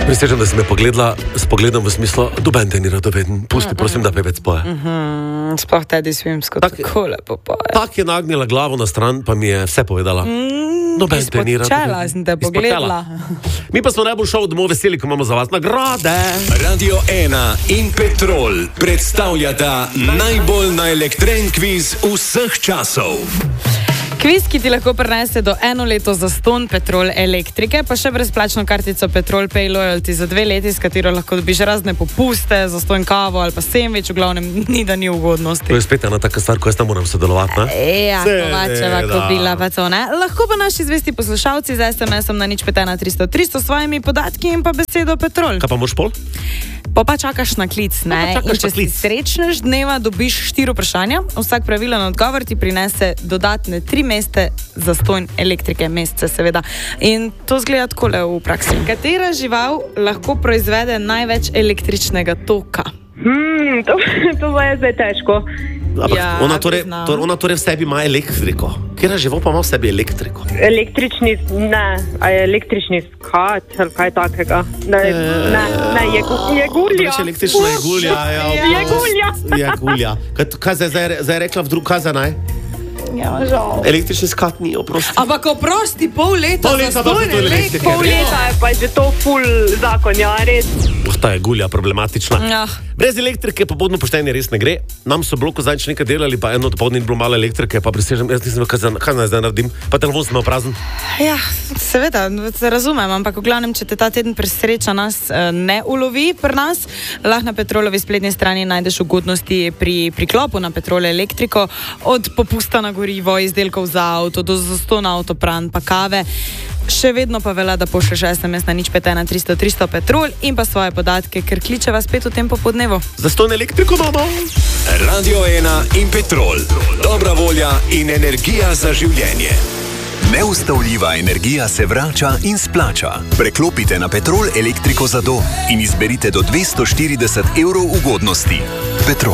Prisežem, da si me pogledala s pogledom v smislu, doben te ni radoveden. Pusti, prosim, da pevec poje. Sploh Teddy Swims, tako lepo poje. Tak je nagnila glavo na stran, pa mi je vse povedala. Doben te ni radoveden. Izpočela sem te pogledala. Mi pa smo najbolj šov domov veseli, ko imamo za vas nagrade. Radio 1 in Petrol predstavljata najbolj naelektren kviz vseh časov. Kviz, ki ti lahko prinese do 1 leto zastonj Petrol elektrike, pa še brezplačno kartico Petrol Pay Loyalty za 2 leti, s katero lahko dobiš razne popuste, zastonj kavo ali pa sendvič, v glavnem ni da ni ugodnosti. To je spet ena taka stvar, ko jaz tam moram sodelovati, ne? Ja, Kovačeva, Kobila, pa to, ne? Lahko pa naši zvesti poslušalci z SMS-om na 051 300 300 svojimi podatki in pa besedo Petrol. Kaj pa moš pol? Pa čakaš na klic, ne? In če si srečnež dneva, dobiš 4 vprašanja. Vsak pravilen odgovor ti prinese dodatne 3 meste zastonj elektrike, mesece seveda. In to zgleda takole v praksi. Katera žival lahko proizvede največ električnega toka? To je zdaj težko. Ja, ona torej v sebi ima elektriko. Kjera žival pa ima v sebi elektriko? Električni skat, ali kaj takega. Ne, jegulja. Električna jegulja. Jegulja. Kaj zdaj rekla v drug, kaj za naj? Ja, žal. Električni skat ni, oprosti. Ampak oprosti, pol leta zastonj elektrike. Pol leta je pa že to ful zakon, ja, res. Ta jegulja problematična. Ja. Brez elektrike pa bodno poštenje res ne gre. Nam so bloku zadnjič nekaj delali, pa eno dopoldne ni bilo malo elektrike, pa prisežem, jaz nisem vedel, kaj naj zdaj naredim, pa telefon sem imel prazen. Ja, seveda, se razumem, ampak v glavnem, če te ta teden presreča nas ne ulovi pri nas, lahko na Petrolovi spletni strani najdeš ugodnosti pri priklopu na Petrol elektriko, od popusta na gorivo, izdelkov za avto, do zastona avtopran, pa kave. Še vedno pa velja, da pošlješ SMS na 051 300 300 Petrol in pa svoje podatke, ker kličeva spet v tem popodnevu. Zastonj elektriko imamo. Radio 1 in Petrol. Dobra volja in energija za življenje. Neustavljiva energija se vrača in splača. Preklopite na Petrol elektriko za dom in izberite do 240 € ugodnosti. Petrol.